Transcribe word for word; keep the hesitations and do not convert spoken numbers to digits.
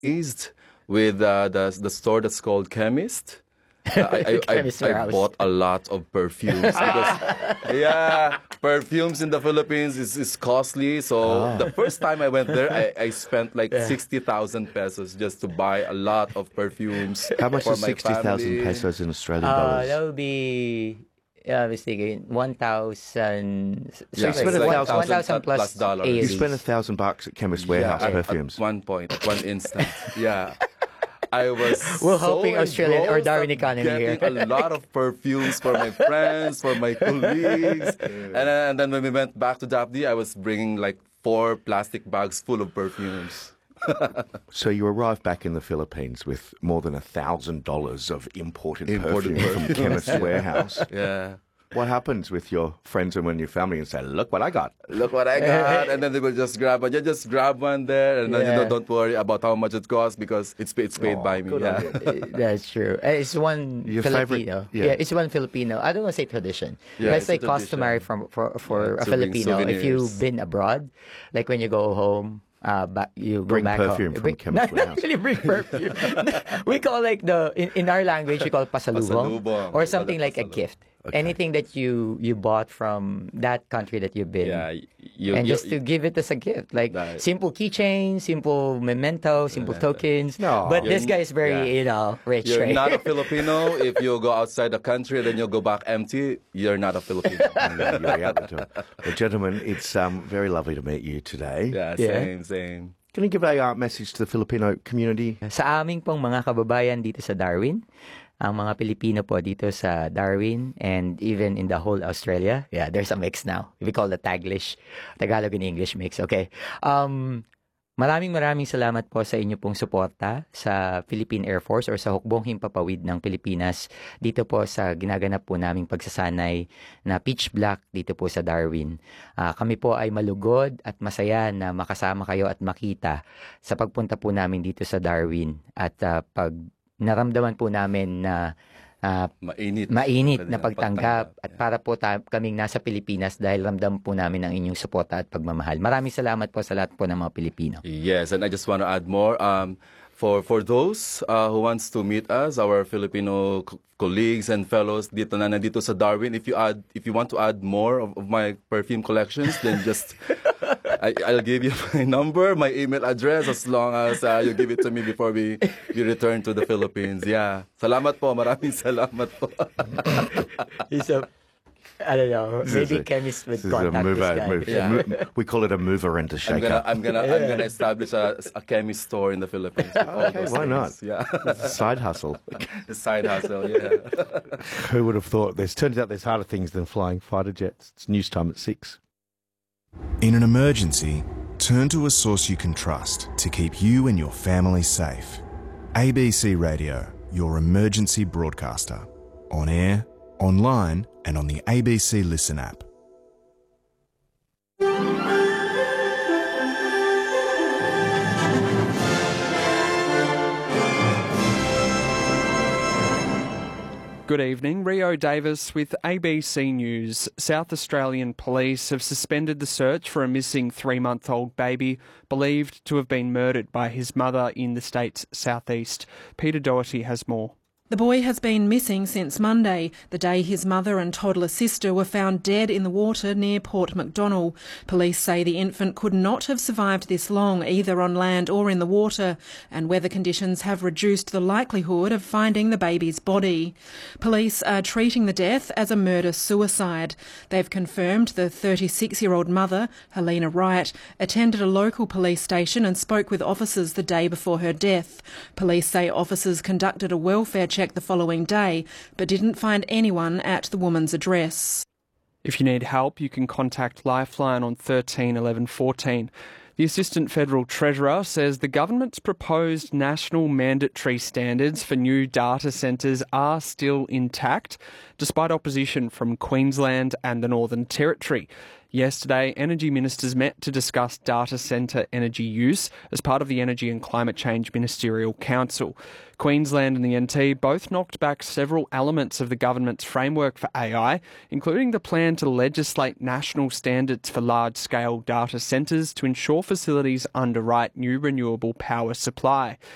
amazed with uh, the the store that's called Chemist. Uh, I, I, I, I bought a lot of perfumes because, yeah, perfumes in the Philippines is, is costly. So oh. the first time I went there, I, I spent like yeah. sixty thousand pesos just to buy a lot of perfumes. How much for is my sixty thousand pesos in Australian uh, dollars? That would be... Yeah, I was thinking one thousand. Yeah, so like one thousand plus, plus dollars. You spent a thousand bucks at Chemist Warehouse yeah, perfumes. At one point, at one instant. Yeah. I was We're so hoping Australian or Darwin economy getting here. a lot of perfumes for my friends, for my colleagues. And, then, and then when we went back to Dapdi, I was bringing like four plastic bags full of perfumes. So you arrived back in the Philippines with more than a thousand dollars of imported, imported perfume, perfume from Chemist Warehouse. Yeah. What happens with your friends and when your family and say, look what I got? Look what I got. And then they will just grab one. You just grab one there. And then, yeah. you know, don't worry about how much it costs because it's, it's paid oh, by me. Yeah. That's true. It's one your Filipino. Favorite, yeah. yeah, it's one Filipino. I don't want to say tradition. Yeah, That's like customary from, for, for yeah, a Filipino. Souvenirs. If you've been abroad, like when you go home, Uh, back, you bring go back perfume home. from bring, Chemist Warehouse. Not really bring perfume. We call like the in, in our language we call pasalubong, pasalubong. or something like a pasalubong. gift. Okay. Anything that you you bought from that country that you've been, yeah, you, and you, just to give it as a gift, like right. simple keychains, simple memento, simple yeah. tokens. No. But You're, this guy is very yeah. you know rich. You're right? not a Filipino. If you go outside the country and then you go back empty, you're not a Filipino. Well, gentlemen, it's um, very lovely to meet you today. Yeah, Yeah. same, same. Can you give a uh, message to the Filipino community? Sa aming pong mga kababayan dito sa Darwin, ang mga Pilipino po dito sa Darwin and even in the whole Australia. Yeah, there's a mix now. We call the Taglish, Tagalog and English mix. Okay. Um, maraming maraming salamat po sa inyo pong suporta sa Philippine Air Force or sa Hukbong Himpapawid ng Pilipinas dito po sa ginaganap po naming pagsasanay na Pitch Black dito po sa Darwin. Uh, kami po ay malugod at masaya na makasama kayo at makita sa pagpunta po namin dito sa Darwin at uh, pag naramdaman po namin na uh, mainit, mainit na pagtanggap, pagtanggap at para po ta- kaming nasa Pilipinas dahil ramdam po namin ang inyong suporta at pagmamahal. Maraming salamat po sa lahat po ng mga Pilipino. Yes, and I just want to add more. Um, for for those uh, who wants to meet us, our Filipino co- colleagues and fellows dito na nandito sa Darwin, if you add, if you want to add more of, of my perfume collections, then just I, I'll give you my number, my email address, as long as uh, you give it to me before we, we return to the Philippines. Yeah. Salamat po. Maraming salamat po. He's a, I don't know, maybe a, chemist would this contact mover, this guy. move, Yeah. mo- we call it a mover and a I'm shaker. gonna, I'm gonna, I'm gonna establish a, a chemist store in the Philippines. Okay, why not? Yeah. Side hustle. The side hustle, yeah. Who would have thought this? Turns out there's harder things than flying fighter jets. It's news time at six. In an emergency, turn to a source you can trust to keep you and your family safe. A B C Radio, your emergency broadcaster. On air, online, and on the A B C Listen app. Good evening. Rio Davis with A B C News. South Australian police have suspended the search for a missing three-month-old baby believed to have been murdered by his mother in the state's southeast. Peter Doherty has more. The boy has been missing since Monday, the day his mother and toddler sister were found dead in the water near Port Macdonnell. Police say the infant could not have survived this long, either on land or in the water, and weather conditions have reduced the likelihood of finding the baby's body. Police are treating the death as a murder-suicide. They've confirmed the thirty-six-year-old mother, Helena Wright, attended a local police station and spoke with officers the day before her death. Police say officers conducted a welfare check the following day, but didn't find anyone at the woman's address. If you need help, you can contact Lifeline on thirteen eleven fourteen. The Assistant Federal Treasurer says the government's proposed national mandatory standards for new data centres are still intact, despite opposition from Queensland and the Northern Territory. Yesterday, energy ministers met to discuss data centre energy use as part of the Energy and Climate Change Ministerial Council. Queensland and the N T both knocked back several elements of the government's framework for A I, including the plan to legislate national standards for large-scale data centres to ensure facilities underwrite new renewable power supply.